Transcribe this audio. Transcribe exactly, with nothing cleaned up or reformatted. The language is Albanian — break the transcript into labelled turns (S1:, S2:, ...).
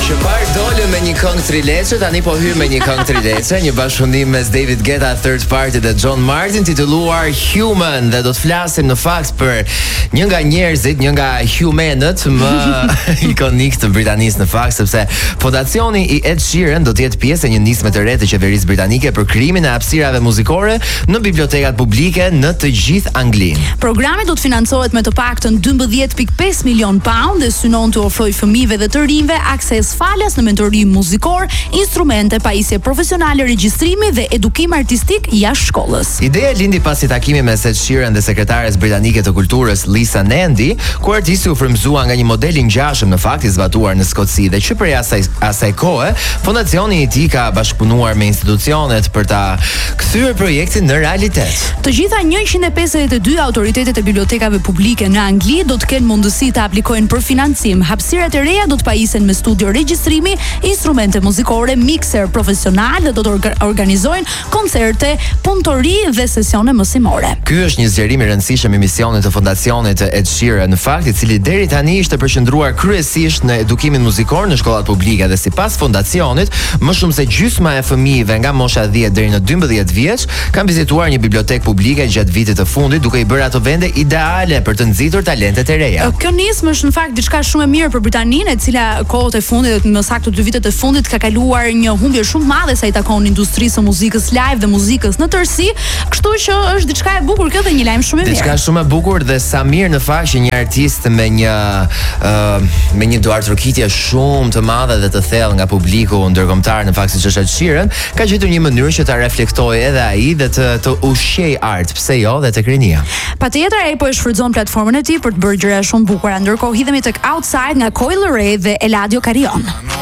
S1: Shepard dole me një këngë trileçe, tani po hyr me një këngë trileçe, një bashkëpunim mes David Guetta Third Party dhe John Martin titulluar Human, dhe do të flasim në fakt për një nga njerëzit, një nga humanët më ikonik të Britanisë në fakt, sepse fondacioni i Ed Sheeran do të jetë pjesë e një nisme të re të qeverisë britanike për krimin e hapësirave muzikore në bibliotekat publike në të gjithë Anglinë.
S2: Programi do të financohet me të paktën dymbëdhjetë pikë pesë milion pound dhe synon të ofrojë fëmijëve dhe të rinjve akses falas në mentorim muzikor, instrumente, pajisje profesionale, regjistrimi dhe edukim artistik jashtë shkollës.
S1: Ideja lindi pasi takimi mes Ed Sheeran dhe sekretares britanike të kulturës Lisa Nandy, ku artisti u frymëzua nga një model i ngjashëm në fakt i zbatuar në Skoci dhe që prej asaj asaj kohe, fondacioni i tij ka bashkëpunuar me institucionet për ta kthyer projektin në realitet.
S2: Të gjitha njëqind e pesëdhjetë e dy autoritetet e bibliotekave publike në Angli do të kenë mundësi të aplikojnë për financim. Hapësirat e reja do të pajisen me studio regjistrimi, instrumente muzikore, mikser profesional dhe do të organizojnë koncerte, punëtori dhe sesione mësimore.
S1: Ky është një zgjerim i rëndësishëm i misionit të fondacionit të Ed Sheeran në fakt, i cili deri tani ishte përqendruar kryesisht në edukimin muzikor në shkollat publike dhe sipas fondacionit, më shumë se gjysma e fëmijëve nga mosha dhjetë deri në dymbëdhjetë vjeç kanë vizituar një bibliotekë publike gjatë vitit të fundit, duke i bërë ato vende ideale për të nxitur talentet e reja.
S2: Kjo nismë është në fakt diçka shumë e mirë për Britaninë, e cila kohët e fundit, më saktë dy vitet e fundit, ka kaluar një humbje shumë madhe sa i takon industrisë së muzikës live dhe muzikës në tërësi, kështu që është diçka e bukur kjo dhe një lajm shumë i mirë.
S1: Diçka shumë e bukur dhe sa mirë në fakt që një artist me një uh, me një duartrokitje shumë të madhe dhe të thellë nga publiku ndërkombëtar në fakt siç është Ed Sheeran, ka gjetur një mënyrë që ta reflektojë edhe ai dhe të të ushqej art, pse jo, dhe tek rinia.
S2: Patjetër ai po e shfrytëzon platformën e tij për të bërë gjëra shumë bukura. Ndërkohë hidhemi tek Outside nga Coil Ray dhe Eladio Carrion.